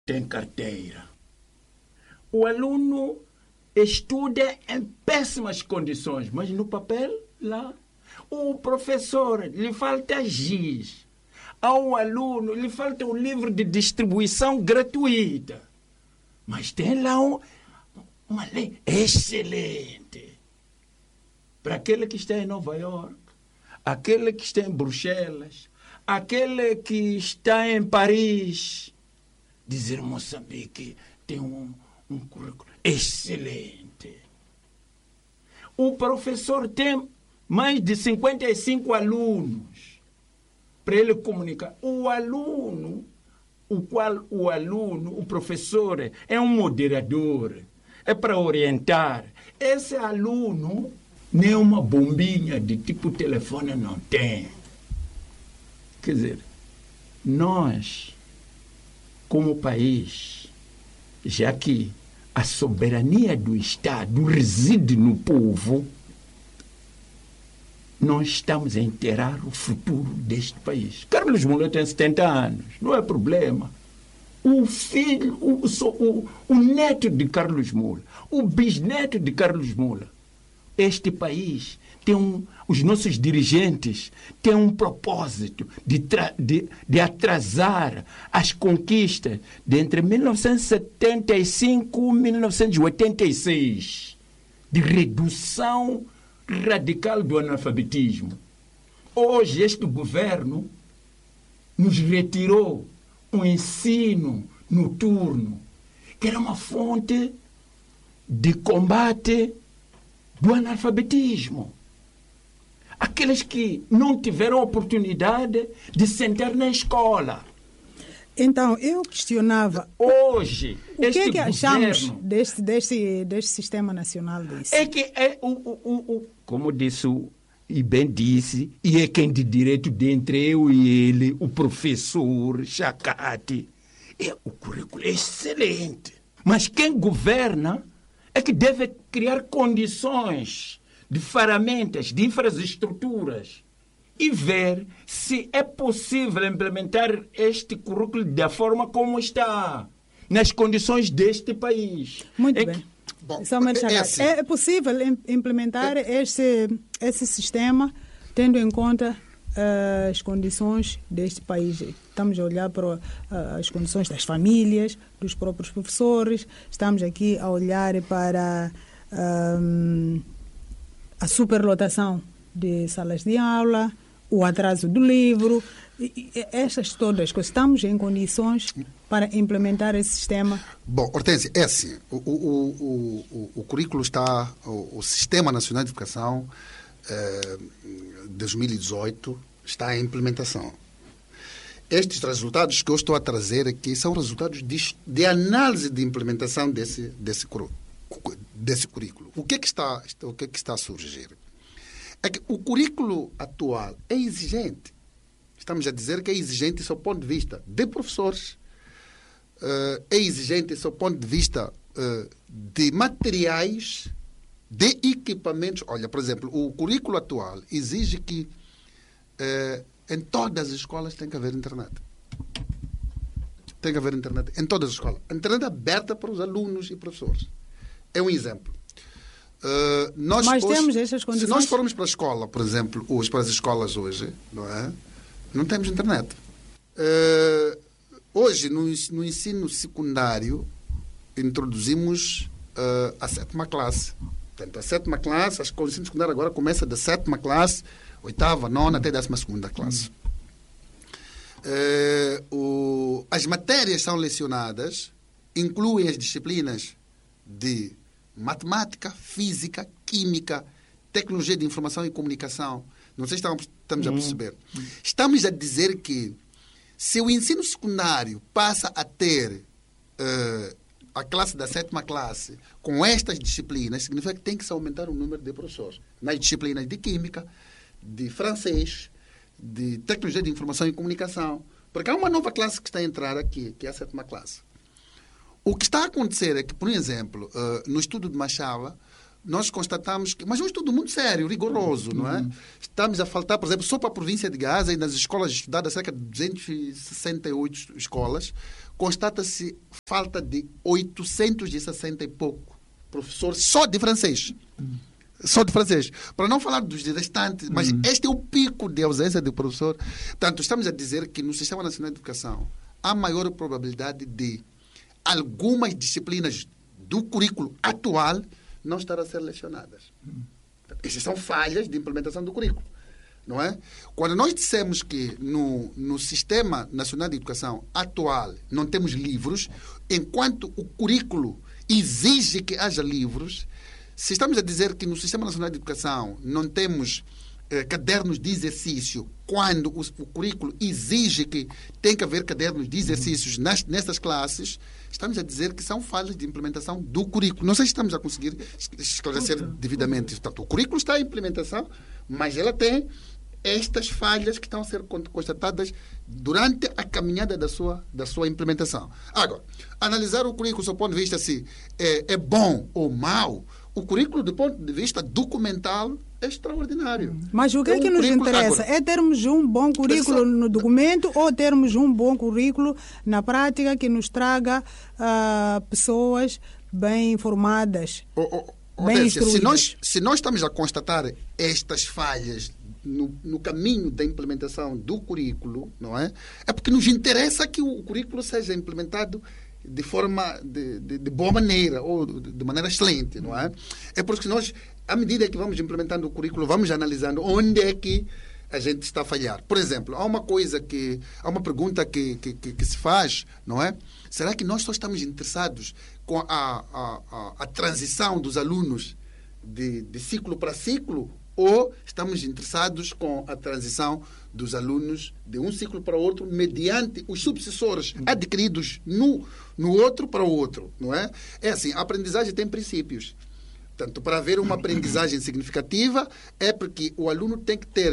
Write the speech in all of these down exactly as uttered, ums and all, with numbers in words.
tem carteira. O aluno estuda em péssimas condições, mas no papel, lá, o professor lhe falta giz. Ao aluno lhe falta um livro de distribuição gratuita. Mas tem lá um, uma lei excelente. Para aquele que está em Nova York, aquele que está em Bruxelas, aquele que está em Paris, dizer Moçambique tem um, um currículo excelente. O professor tem mais de cinquenta e cinco alunos para ele comunicar. O aluno, o qual o aluno, o professor, é um moderador, é para orientar. Esse aluno nem uma bombinha de tipo telefone não tem. Quer dizer, nós, como país, já que a soberania do Estado reside no povo, nós estamos a enterrar o futuro deste país. Carlos Moura tem setenta anos, não é problema. O filho, o, o, o neto de Carlos Moura, o bisneto de Carlos Moura, este país tem um, os nossos dirigentes têm um propósito de, tra, de, de atrasar as conquistas de entre mil novecentos e setenta e cinco e mil novecentos e oitenta e seis, de redução radical do analfabetismo. Hoje este governo nos retirou um ensino noturno, que era uma fonte de combate do analfabetismo. Aqueles que não tiveram oportunidade de sentar na escola. Então, eu questionava... Hoje, o este que é que achamos governo, deste, deste, deste sistema nacional desse? É que, é o, o, o, o, como disse o, e bem disse, e é quem de direito dentre eu e ele, o professor Chacate, é, o currículo é excelente. Mas quem governa é que deve criar condições de ferramentas, de infraestruturas e ver se é possível implementar este currículo da forma como está, nas condições deste país. Muito é bem. Que... Bom, é, assim. é possível implementar é... esse, esse sistema tendo em conta uh, as condições deste país. Estamos a olhar para uh, as condições das famílias, dos próprios professores, estamos aqui a olhar para um, a superlotação de salas de aula, o atraso do livro, e, e, essas todas as coisas. Estamos em condições para implementar esse sistema? Bom, Hortência, é assim, o, o, o, o, o currículo está, o, o Sistema Nacional de Educação eh, dois mil e dezoito está em implementação. Estes resultados que eu estou a trazer aqui são resultados de, de análise de implementação desse, desse, desse currículo. O que é que está, o que é que está a surgir? É que o currículo atual é exigente. Estamos a dizer que é exigente do ponto de vista de professores, uh, é exigente do ponto de vista uh, de materiais, de equipamentos. Olha, por exemplo, o currículo atual exige que uh, em todas as escolas tem que haver internet. Tem que haver internet em todas as escolas. A internet aberta para os alunos e professores. É um exemplo. Uh, nós Mas hoje, temos essas condições? Se nós formos para a escola, por exemplo, hoje, para as escolas hoje, não é? Não temos internet. Uh, hoje, no, no ensino secundário, introduzimos uh, a sétima classe. Portanto, a sétima classe, acho que o ensino secundário agora começa da sétima classe, oitava, nona, até décima segunda classe. Uh, o, as matérias são lecionadas, incluem as disciplinas de matemática, física, química, tecnologia de informação e comunicação. Não sei se estamos, estamos a perceber. Estamos a dizer que se o ensino secundário passa a ter uh, a classe da sétima classe com estas disciplinas, significa que tem que se aumentar o número de professores nas disciplinas de química, de francês, de tecnologia de informação e comunicação. Porque há uma nova classe que está a entrar aqui, que é a sétima classe. O que está a acontecer é que, por exemplo, uh, no estudo de Machava, nós constatamos que... Mas é um estudo muito sério, rigoroso, não é? Estamos a faltar, por exemplo, só para a província de Gaza e nas escolas estudadas, cerca de duzentas e sessenta e oito escolas, constata-se falta de oitocentos e sessenta e pouco professores só de francês. Só de francês. Para não falar dos restantes, mas uhum. este é o pico de ausência de professor. Portanto, estamos a dizer que no Sistema Nacional de Educação há maior probabilidade de algumas disciplinas do currículo atual não estar a ser lecionadas. Uhum. Essas são falhas de implementação do currículo. Não é? Quando nós dissemos que no, no Sistema Nacional de Educação atual não temos livros, enquanto o currículo exige que haja livros, se estamos a dizer que no Sistema Nacional de Educação não temos eh, cadernos de exercício, quando o, o currículo exige que tem que haver cadernos de exercícios nas, nessas classes, estamos a dizer que são falhas de implementação do currículo. Não sei se estamos a conseguir esclarecer Puta. devidamente. Portanto, o currículo está em implementação, mas ela tem estas falhas que estão a ser constatadas durante a caminhada da sua, da sua implementação. Agora, analisar o currículo do ponto de vista se é, é bom ou mau, o currículo do ponto de vista documental é extraordinário. Mas o que é, é que nos interessa? Agora, é termos um bom currículo essa... no documento ou termos um bom currículo na prática que nos traga uh, pessoas bem informadas, o, o, bem Odécia, instruídas? Se nós, se nós estamos a constatar estas falhas No, no caminho da implementação do currículo, não é? É porque nos interessa que o currículo seja implementado de forma, de, de, de boa maneira, ou de, de maneira excelente, não é? É porque nós, à medida que vamos implementando o currículo, vamos analisando onde é que a gente está a falhar. Por exemplo, há uma coisa que, há uma pergunta que, que, que, que se faz, não é? Será que nós só estamos interessados com a, a, a, a transição dos alunos de, de ciclo para ciclo, ou estamos interessados com a transição dos alunos de um ciclo para o outro mediante os subsessores adquiridos no, no outro para o outro, não é? É assim, a aprendizagem tem princípios. Portanto, para haver uma aprendizagem significativa é porque o aluno tem que ter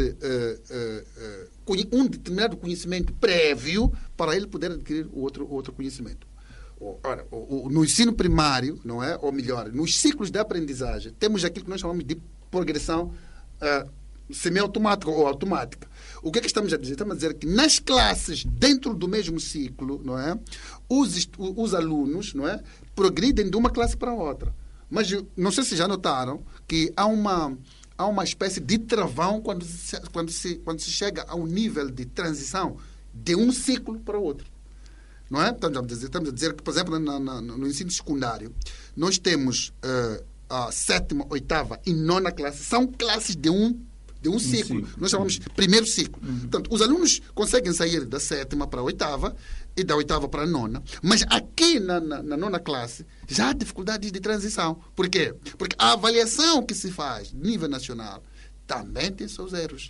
uh, uh, uh, um determinado conhecimento prévio para ele poder adquirir o outro, outro conhecimento. Ora, o, o, no ensino primário, não é? Ou melhor, nos ciclos de aprendizagem, temos aquilo que nós chamamos de progressão Uh, semi-automática ou automática. O que é que estamos a dizer? Estamos a dizer que nas classes, dentro do mesmo ciclo, não é? Os, os alunos, não é? Progridem de uma classe para outra. Mas não sei se já notaram que há uma, há uma espécie de travão quando se, quando, se, quando se chega a um nível de transição de um ciclo para o outro. Não é? Estamos a dizer, estamos a dizer que, por exemplo, na, na, no ensino secundário, nós temos uh, a sétima, oitava e nona classe, são classes de um, de um, um ciclo. ciclo. Nós chamamos de primeiro ciclo. Uhum. Portanto, os alunos conseguem sair da sétima para a oitava e da oitava para a nona, mas aqui na, na, na nona classe já há dificuldades de transição. Por quê? Porque a avaliação que se faz de nível nacional também tem seus erros.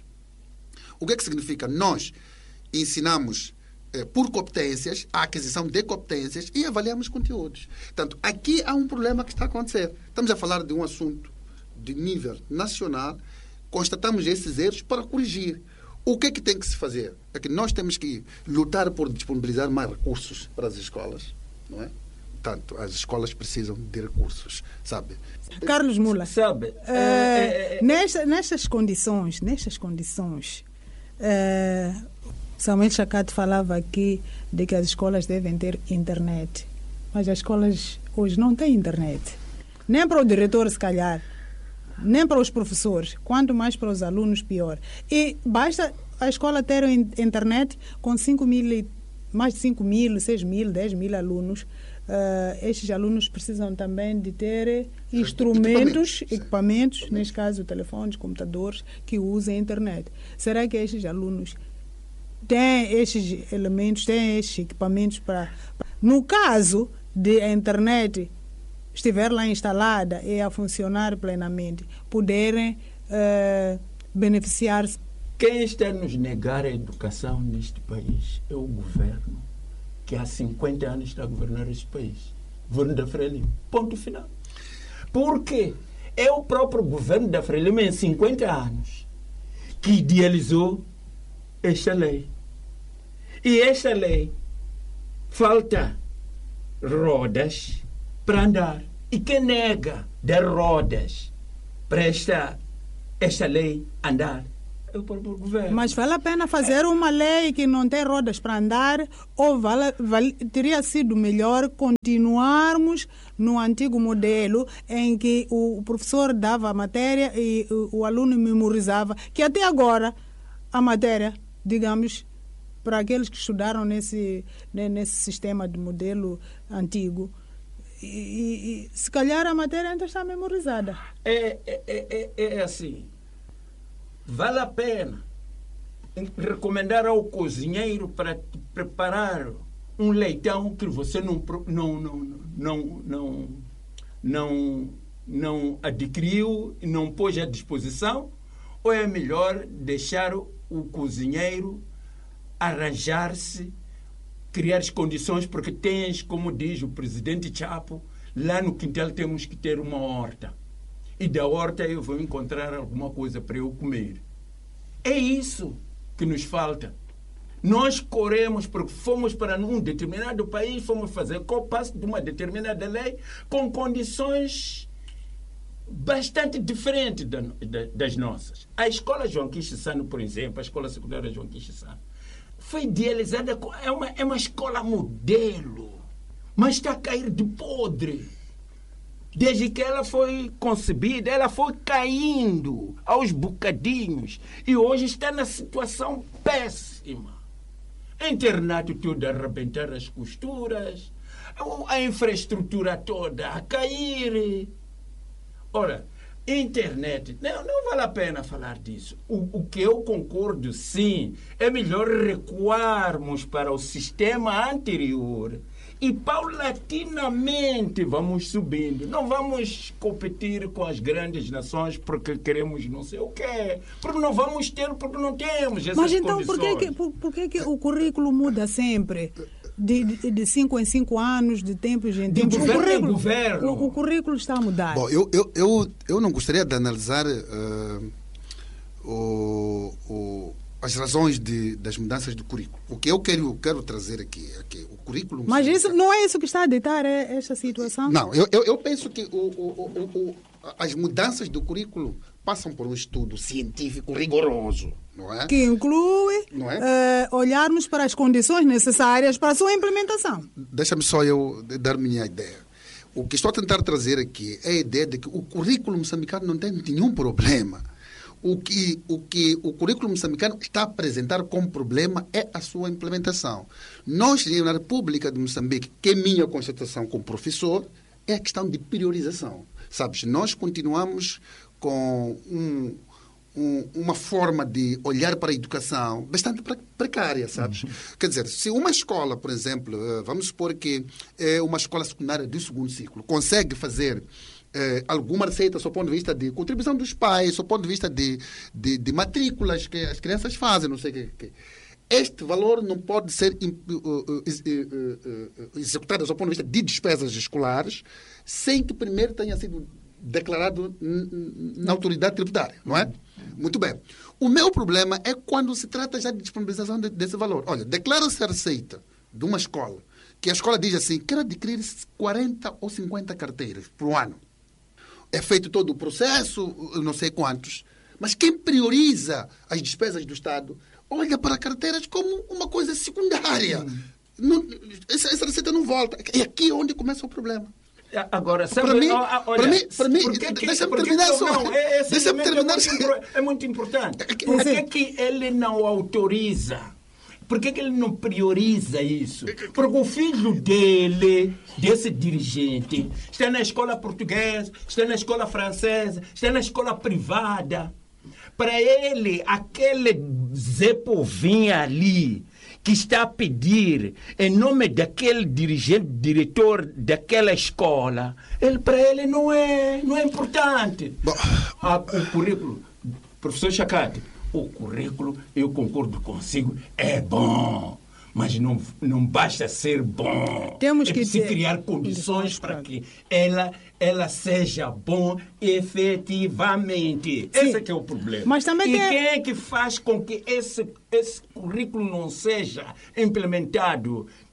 O que é que significa? Nós ensinamos por competências, a aquisição de competências e avaliamos conteúdos. Portanto, aqui há um problema que está a acontecer. Estamos a falar de um assunto de nível nacional, constatamos esses erros para corrigir. O que é que tem que se fazer? É que nós temos que lutar por disponibilizar mais recursos para as escolas, não é? Portanto, as escolas precisam de recursos, sabe? Carlos Mula, sabe? Uh, é, é, nesta, nestas condições, nestas condições, uh, Samuel Chacate falava aqui de que as escolas devem ter internet. Mas as escolas hoje não têm internet. Nem para o diretor, se calhar. Nem para os professores. Quanto mais para os alunos, pior. E basta a escola ter internet com cinco mil, mais de cinco mil, seis mil, dez mil alunos. Uh, estes alunos precisam também de ter instrumentos, equipamentos, equipamentos neste caso telefones, computadores, que usem a internet. Será que estes alunos tem estes elementos, tem estes equipamentos para... No caso de a internet estiver lá instalada e a funcionar plenamente, poderem uh, beneficiar-se. Quem está a nos negar a educação neste país é o governo, que há cinquenta anos está a governar este país. O governo da Frelimo. Ponto final. Por quê? É o próprio governo da Frelimo, em cinquenta anos, que idealizou esta lei. E esta lei falta rodas para andar. E quem nega dar rodas para esta, esta lei andar é o próprio governo. Mas vale a pena fazer uma lei que não tem rodas para andar, ou vale, vale, teria sido melhor continuarmos no antigo modelo em que o professor dava a matéria e o, o aluno memorizava, que até agora a matéria, digamos, para aqueles que estudaram nesse, nesse sistema de modelo antigo, E, e, e se calhar a matéria ainda está memorizada. É, é, é, é assim. Vale a pena recomendar ao cozinheiro para preparar um leitão que você não, não, não, não, não, não, não adquiriu e não pôs à disposição? Ou é melhor deixar o cozinheiro arranjar-se, criar as condições, porque tens, como diz o presidente Chapo, lá no quintal temos que ter uma horta. E da horta eu vou encontrar alguma coisa para eu comer. É isso que nos falta. Nós corremos porque fomos para um determinado país, fomos fazer copasse de uma determinada lei com condições bastante diferentes da, da, das nossas. A escola João Quixissano, por exemplo, a escola secundária João Quixissano, foi idealizada, é uma, é uma escola modelo, mas está a cair de podre. Desde que ela foi concebida, ela foi caindo aos bocadinhos e hoje está na situação péssima. A internet toda a arrebentar as costuras, a infraestrutura toda a cair. Ora, internet, não, não vale a pena falar disso. O, o que eu concordo, sim, é melhor recuarmos para o sistema anterior e paulatinamente vamos subindo. Não vamos competir com as grandes nações porque queremos não sei o quê, porque não vamos ter, porque não temos essas Mas então, condições. por que, que, por, por que, que o currículo muda sempre? De, de, de cinco em cinco anos, de tempos em tempos. De governo o currículo, governo. O, o currículo está a mudar. Bom, eu, eu, eu, eu não gostaria de analisar uh, o, o, as razões de, das mudanças do currículo. O que eu quero, quero trazer aqui é que o currículo... Mas isso, não é isso que está a ditar é, esta situação? Não, eu, eu, eu penso que o, o, o, o, as mudanças do currículo passam por um estudo científico rigoroso. Não é? Que inclui não é? uh, olharmos para as condições necessárias para a sua implementação. Deixa-me só eu dar minha ideia. O que estou a tentar trazer aqui é a ideia de que o currículo moçambicano não tem nenhum problema. O que o, que o currículo moçambicano está a apresentar como problema é a sua implementação. Nós, na República de Moçambique, que é minha constatação como professor, é a questão de priorização. Sabes, nós continuamos com um... Um, uma forma de olhar para a educação bastante precária, sabes? Uhum. Quer dizer, se uma escola, por exemplo, vamos supor que é uma escola secundária do segundo ciclo, consegue fazer eh, alguma receita do ponto de vista de contribuição dos pais, do ponto de vista de, de, de matrículas que as crianças fazem, não sei o que, que. Este valor não pode ser uh, uh, uh, uh, executado do ponto de vista de despesas escolares sem que primeiro tenha sido declarado na autoridade tributária, não é? Muito bem. O meu problema é quando se trata já de disponibilização de, desse valor. Olha, declara-se a receita de uma escola, que a escola diz assim, quero adquirir quarenta ou cinquenta carteiras por um ano. É feito todo o processo, não sei quantos, mas quem prioriza as despesas do Estado olha para carteiras como uma coisa secundária. Hum. Não, essa, essa receita não volta. É aqui onde começa o problema. Agora, sabe, para mim, olha, para mim, para mim que, deixa-me terminar só. Não, esse deixa-me terminar. É muito, é muito importante. Por que, que ele não autoriza? Por que, que ele não prioriza isso? Porque o filho dele, desse dirigente, está na escola portuguesa, está na escola francesa, está na escola privada. Para ele, aquele Zé Povinha ali, que está a pedir em nome daquele dirigente, diretor daquela escola, ele, para ele não é, não é importante. Ah, o currículo, professor Chacate, o currículo, eu concordo consigo, é bom, mas não, não basta ser bom. Temos é que preciso ter... criar condições para que ela, ela seja bom efetivamente. Sim. Esse é que é o problema. Mas também e tem... quem é que faz com que esse, esse currículo não seja implementado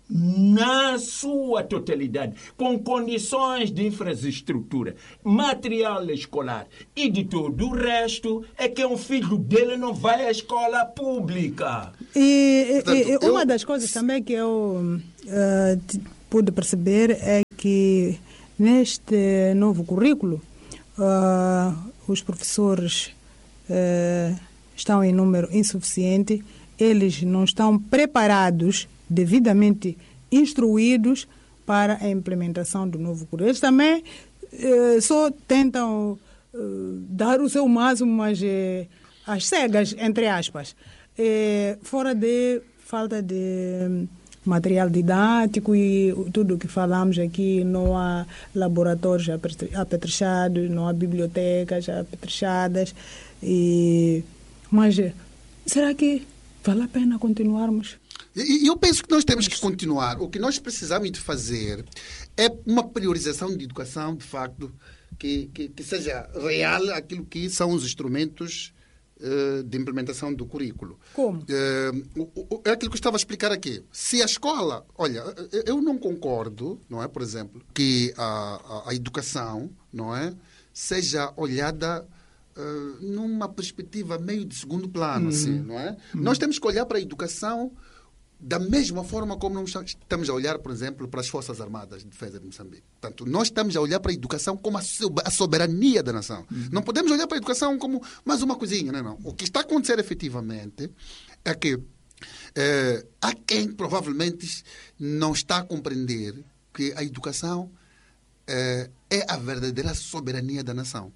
na sua totalidade, com condições de infraestrutura, material escolar e de todo o resto, é que um filho dele não vai à escola pública. E, e, e uma das coisas também que eu uh, pude perceber é que neste novo currículo uh, os professores uh, estão em número insuficiente, eles não estão preparados, devidamente instruídos para a implementação do novo currículo. Eles também eh, só tentam eh, dar o seu máximo, mas eh, às cegas, entre aspas. Eh, fora de falta de material didático e tudo o que falamos aqui, não há laboratórios apetrechados, não há bibliotecas apetrechadas. E, mas será que vale a pena continuarmos? E eu penso que nós temos que continuar. O que nós precisamos de fazer é uma priorização de educação, de facto, que, que, que seja real aquilo que são os instrumentos uh, de implementação do currículo. Como? Uh, é aquilo que eu estava a explicar aqui. Se a escola... Olha, eu não concordo, não é, por exemplo, que a, a, a educação, não é, seja olhada uh, numa perspectiva meio de segundo plano, uhum. assim, não é? Uhum. Nós temos que olhar para a educação da mesma forma como nós estamos a olhar, por exemplo, para as Forças Armadas de Defesa de Moçambique. Portanto, nós estamos a olhar para a educação como a soberania da nação. Uhum. Não podemos olhar para a educação como mais uma coisinha, não, não. O que está a acontecer efetivamente é que eh, há quem provavelmente não está a compreender que a educação eh, é a verdadeira soberania da nação.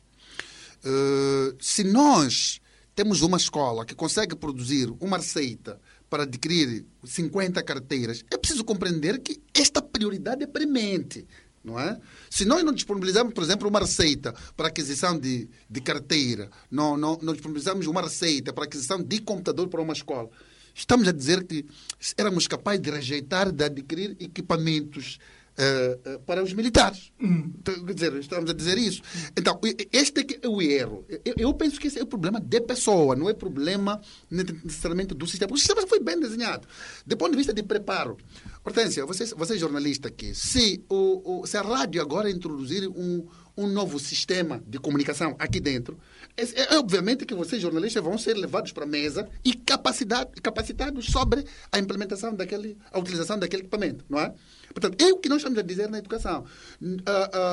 Uh, se nós temos uma escola que consegue produzir uma receita para adquirir cinquenta carteiras, é preciso compreender que esta prioridade é premente, não é? Se nós não disponibilizamos, por exemplo, uma receita para aquisição de, de carteira, não, não, não disponibilizamos uma receita para aquisição de computador para uma escola, estamos a dizer que éramos capazes de rejeitar, de adquirir equipamentos Uh, uh, para os militares. Hum. Quer dizer, estamos a dizer isso. Então, este é o erro. Eu, eu penso que esse é o problema de pessoa, não é problema necessariamente do sistema. O sistema foi bem desenhado. Do ponto de vista de preparo. Hortência, você, você é jornalista aqui. Se, o, o, se a rádio agora introduzir um, um novo sistema de comunicação aqui dentro, é, é obviamente que vocês, jornalistas, vão ser levados para a mesa e capacitados sobre a implementação daquele, a utilização daquele equipamento, não é? Portanto, é o que nós estamos a dizer na educação. A, a,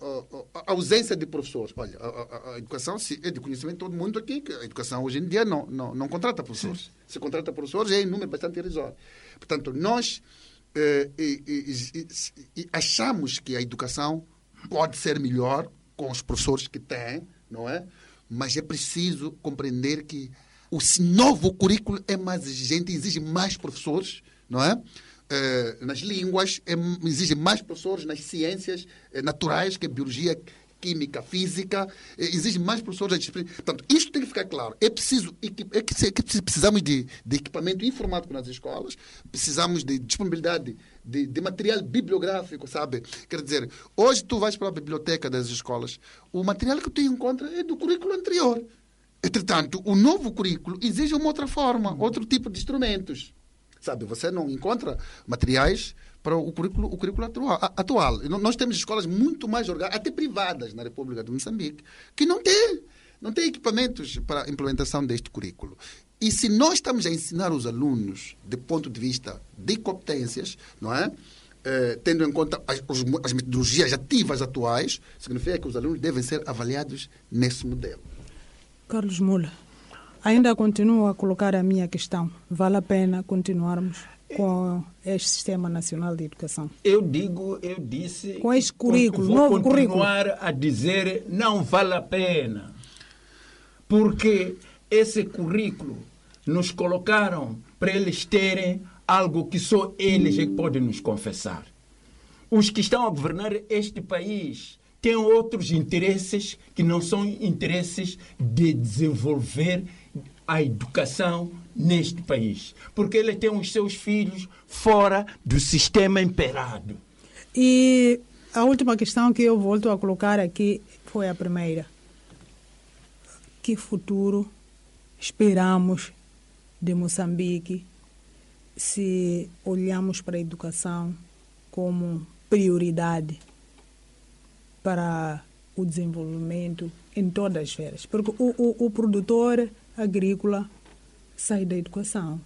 a, a ausência de professores. Olha, a, a, a educação é de conhecimento de todo mundo aqui, que a educação hoje em dia não, não, não contrata professores. Sim. Se contrata professores é em número bastante irrisório. Portanto, nós eh, eh, eh, eh, achamos que a educação pode ser melhor com os professores que tem, não é? Mas é preciso compreender que o novo currículo é mais exigente, exige mais professores, não é? Uh, nas línguas, é, exige mais professores nas ciências eh, naturais, que é biologia, química, física, eh, exige mais professores da disciplina. Portanto, isto tem que ficar claro. É preciso, é que, é que precisamos de, de equipamento informático nas escolas, precisamos de disponibilidade de, de material bibliográfico, sabe? Quer dizer, hoje tu vais para a biblioteca das escolas, o material que tu encontra é do currículo anterior. Entretanto, o novo currículo exige uma outra forma, outro tipo de instrumentos. Sabe, você não encontra materiais para o currículo, o currículo atual. Nós temos escolas muito mais organizadas, até privadas, na República de Moçambique, que não têm não tem equipamentos para a implementação deste currículo. E se nós estamos a ensinar os alunos, do ponto de vista de competências, não é? Eh, tendo em conta as, as metodologias ativas atuais, significa que os alunos devem ser avaliados nesse modelo. Carlos Mula, ainda continuo a colocar a minha questão. Vale a pena continuarmos com este Sistema Nacional de Educação? Eu digo, eu disse... Com este currículo, vou novo currículo. Vou continuar a dizer não vale a pena. Porque esse currículo nos colocaram para eles terem algo que só eles é que podem nos confessar. Os que estão a governar este país têm outros interesses que não são interesses de desenvolver a educação neste país. Porque ele tem os seus filhos fora do sistema imperado. E a última questão que eu volto a colocar aqui foi a primeira. Que futuro esperamos de Moçambique se olhamos para a educação como prioridade para o desenvolvimento em todas as esferas. Porque o, o, o produtor agrícola sai da educação.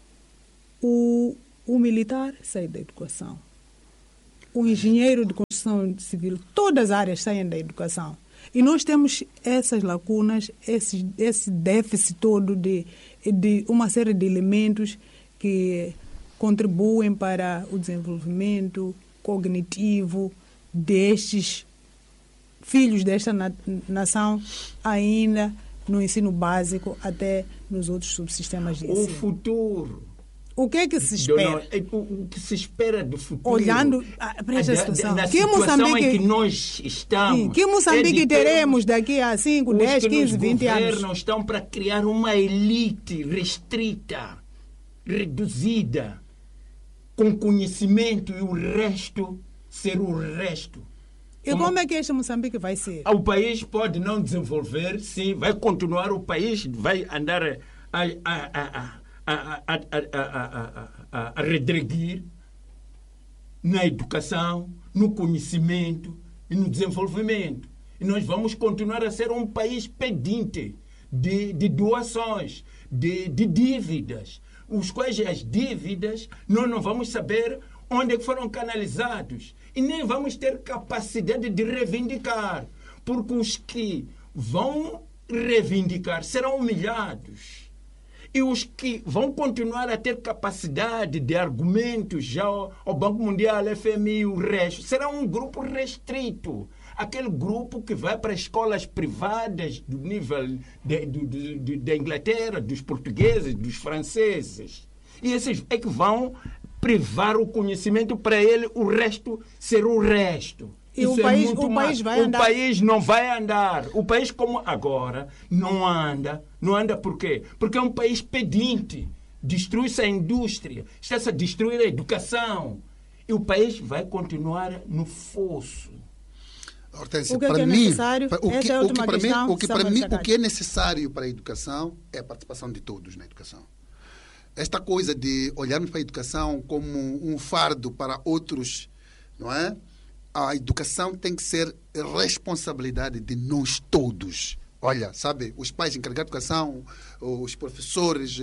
O, o militar sai da educação. O engenheiro de construção civil, todas as áreas saem da educação. E nós temos essas lacunas, esse, esse déficit todo de, de uma série de elementos que contribuem para o desenvolvimento cognitivo destes filhos desta na, nação, ainda no ensino básico até nos outros subsistemas de ensino. O futuro. O que é que se espera? O, o que se espera do futuro? Olhando para esta situação. Na que situação Moçambique, em que nós estamos. Sim, que Moçambique é teremos daqui a cinco, dez, quinze, vinte anos? Os governos estão para criar uma elite restrita, reduzida, com conhecimento, e o resto ser o resto. E como, como é que este Moçambique vai ser? O país pode não desenvolver, sim, vai continuar, o país vai andar a, a, a, a, a, a, a, a, a redreguir na educação, no conhecimento e no desenvolvimento. E nós vamos continuar a ser um país pedinte de, de doações, de, de dívidas, os quais as dívidas nós não vamos saber onde foram canalizados e nem vamos ter capacidade de reivindicar, porque os que vão reivindicar serão humilhados e os que vão continuar a ter capacidade de argumentos já ao Banco Mundial, F M I e o resto, será um grupo restrito, aquele grupo que vai para escolas privadas do nível de, de, de, de, da Inglaterra, dos portugueses, dos franceses, e esses é que vão privar o conhecimento para ele, o resto ser o resto. E Isso o país, é muito o país vai o andar. O país não vai andar. O país como agora não anda. Não anda por quê? Porque é um país pedinte. Destrui-se a indústria. Está-se a destruir a educação. E o país vai continuar no fosso. Hortência, o que para é, é mim, necessário? o que, Essa é a o que última para questão. mim, o que para mim, o que é necessário para a educação é a participação de todos na educação. Esta coisa de olharmos para a educação como um fardo para outros, não é? A educação tem que ser responsabilidade de nós todos. Olha, sabe, os pais encarregados de educação, os professores,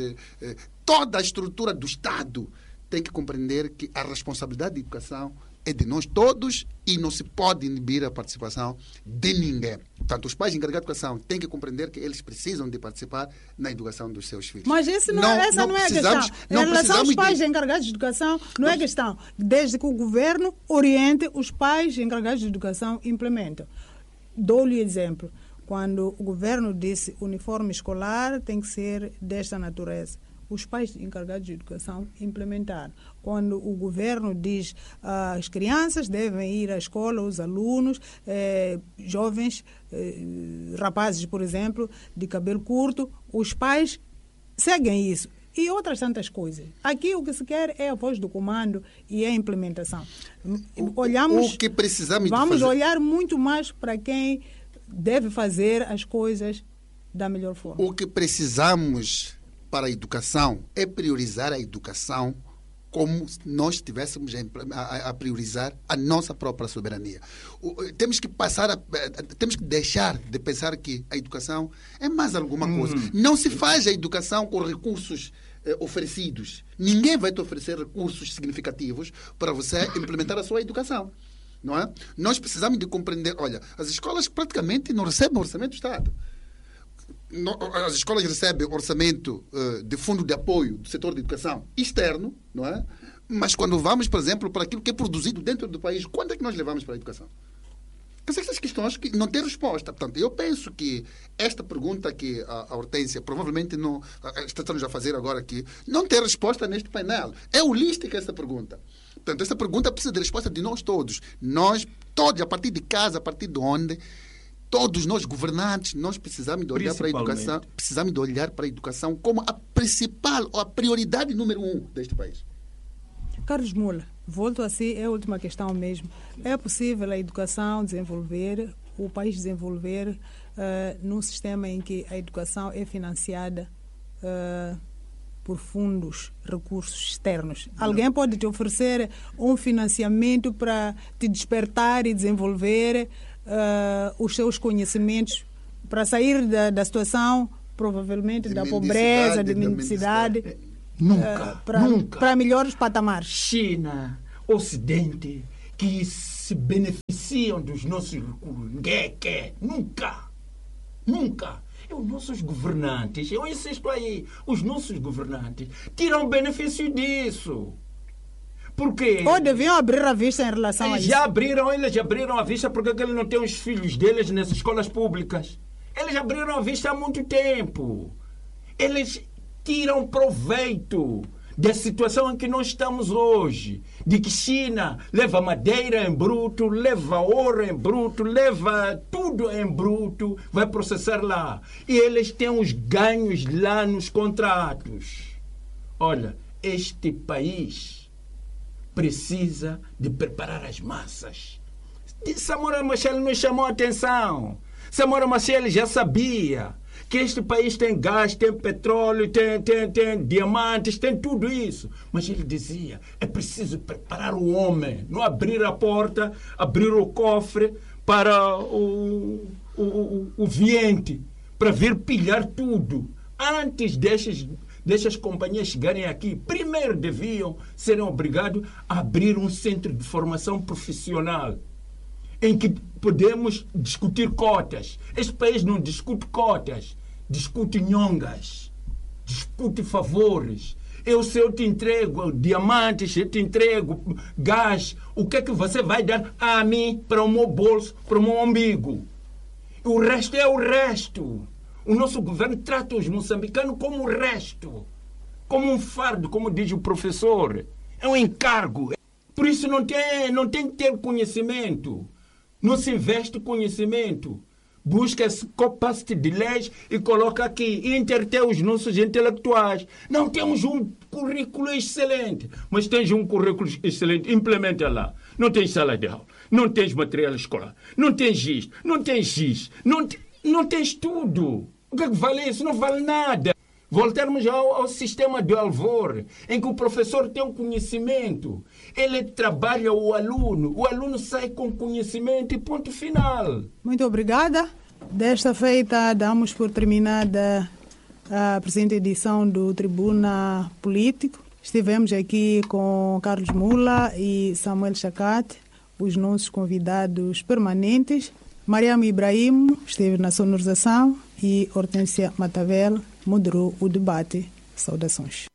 toda a estrutura do Estado tem que compreender que a responsabilidade da educação é de nós todos e não se pode inibir a participação de ninguém. Portanto, os pais encarregados de educação têm que compreender que eles precisam de participar na educação dos seus filhos. Mas esse não, não, essa não, não é a questão. Em relação aos pais de... encarregados de educação, não, não é questão. Desde que o governo oriente, os pais encarregados de educação implementam. Dou-lhe exemplo. Quando o governo disse uniforme escolar tem que ser desta natureza, os pais encarregados de educação implementaram. Quando o governo diz ah, as crianças devem ir à escola, os alunos, eh, jovens, eh, rapazes, por exemplo, de cabelo curto, os pais seguem isso. E outras tantas coisas. Aqui o que se quer é a voz do comando e a implementação. Olhamos, o que precisamos vamos de fazer... olhar muito mais para quem deve fazer as coisas da melhor forma. O que precisamos para a educação é priorizar a educação como se nós estivéssemos a, a priorizar a nossa própria soberania. O, temos que passar a, temos que deixar de pensar que a educação é mais alguma coisa. Uhum. Não se faz a educação com recursos eh, oferecidos. Ninguém vai te oferecer recursos significativos para você implementar a sua educação. Não é? Nós precisamos de compreender, olha, as escolas praticamente não recebem orçamento do Estado. As escolas recebem orçamento uh, de fundo de apoio do setor de educação externo, não é? Mas quando vamos, por exemplo, para aquilo que é produzido dentro do país, quanto é que nós levamos para a educação? Essas questões que não têm resposta. Portanto, eu penso que esta pergunta que a, a Hortência provavelmente não estamos a fazer agora aqui, não tem resposta neste painel. É holística essa pergunta. Portanto, essa pergunta precisa de resposta de nós todos. Nós, todos, a partir de casa, a partir de onde... Todos nós, governantes, nós precisamos de olhar para a educação, precisamos de olhar para a educação como a principal ou a prioridade número um deste país. Carlos Mula, volto a si, é a última questão mesmo. É possível a educação desenvolver, o país desenvolver uh, num sistema em que a educação é financiada uh, por fundos, recursos externos. Não. Alguém pode te oferecer um financiamento para te despertar e desenvolver uh, os seus conhecimentos para sair da, da situação, provavelmente, de da pobreza, de mendicidade. Nunca, uh, para, nunca. Para melhores patamares. China, Ocidente, que se beneficiam dos nossos recursos. Ninguém quer. Nunca. Nunca. E os nossos governantes, eu insisto aí, os nossos governantes tiram benefício disso. Porque... Ou deviam abrir a vista em relação eles a isso. Já abriram, eles já abriram a vista porque eles não têm os filhos deles nas escolas públicas. Eles abriram a vista há muito tempo. Eles tiram proveito da situação em que nós estamos hoje, de que China leva madeira em bruto, leva ouro em bruto, leva tudo em bruto, vai processar lá. E eles têm os ganhos lá nos contratos. Olha, este país precisa de preparar as massas. Samora Machel nos chamou a atenção. Samora Machel já sabia que este país tem gás, tem petróleo, tem, tem, tem diamantes, tem tudo isso. Mas ele dizia, é preciso preparar o homem, não abrir a porta, abrir o cofre para o, o, o, o viente, para vir pilhar tudo. Antes destes, destas companhias chegarem aqui, primeiro deviam ser obrigados a abrir um centro de formação profissional, em que podemos discutir cotas. Este país não discute cotas, discute nhongas, discute favores. Eu, se eu te entrego diamantes, eu te entrego gás, o que é que você vai dar a mim para o meu bolso, para o meu umbigo? O resto é o resto. O nosso governo trata os moçambicanos como o resto, como um fardo, como diz o professor. É um encargo. Por isso não tem, não tem que ter conhecimento. Não se investe conhecimento. Busca-se capacity de leis e coloca aqui, e entreter os nossos intelectuais. Não temos um currículo excelente, mas tens um currículo excelente, implementa lá. Não tens sala de aula, não tens material escolar, não tens isto, não tens isso, não, te, não tens tudo. O que é que vale isso? Não vale nada. Voltarmos ao, ao sistema do Alvor, em que o professor tem um conhecimento, ele trabalha o aluno, o aluno sai com conhecimento e ponto final. Muito obrigada. Desta feita, damos por terminada a presente edição do Tribuna Político. Estivemos aqui com Carlos Mula e Samuel Chacate, os nossos convidados permanentes. Mariam Ibrahim esteve na sonorização e Hortência Matavel moderou o debate. Saudações.